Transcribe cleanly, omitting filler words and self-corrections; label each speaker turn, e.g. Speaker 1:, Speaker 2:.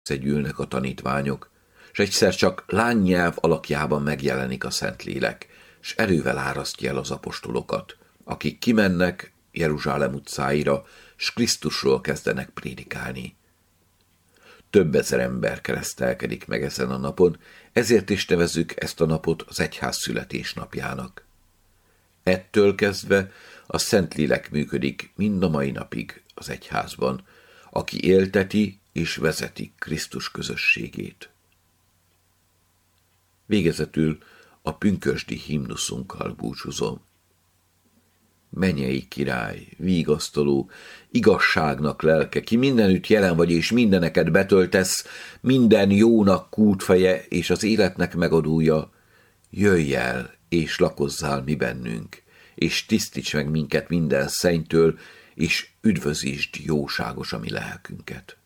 Speaker 1: összegyűlnek a tanítványok, s egyszer csak lánynyelv alakjában megjelenik a Szentlélek, s erővel árasztja el az apostolokat, akik kimennek Jeruzsálem utcáira, s Krisztusról kezdenek prédikálni. Több ezer ember keresztelkedik meg ezen a napon, ezért is nevezzük ezt a napot az egyház születésnapjának. Ettől kezdve a Szentlélek működik mind a mai napig az egyházban, aki élteti és vezeti Krisztus közösségét. Végezetül a pünkösdi himnuszunkkal búcsúzom. Mennyei király, vigasztaló, igazságnak lelke, ki mindenütt jelen vagy és mindeneket betöltesz, minden jónak kútfeje és az életnek megadója, jöjj el és lakozzál mi bennünk, és tisztíts meg minket minden szennytől, és üdvözítsd jóságos a mi lelkünket.